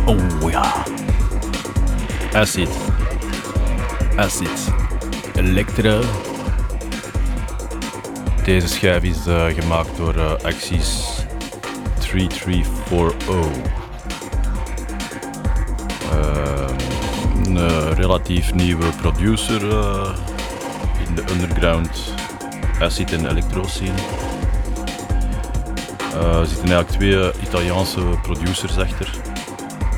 Oh ja. Acid. Electro. Deze schijf is gemaakt door Axis 3340. Een relatief nieuwe producer in de underground acid en electro scene. Er zitten eigenlijk twee Italiaanse producers achter.